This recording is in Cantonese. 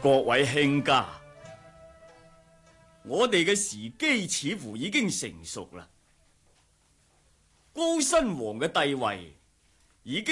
各位卿家，我哋嘅時機似乎已經成熟啦。高親王嘅帝位已經